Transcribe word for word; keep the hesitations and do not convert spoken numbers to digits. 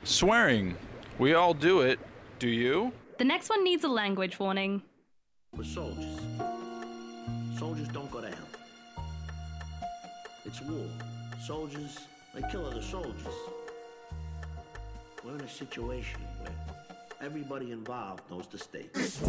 Swearing. We all do it. Do you? The next one needs a language warning. We're soldiers. Soldiers don't go to hell. It's war. Soldiers, they kill other soldiers. We're in a situation where everybody involved knows the stakes.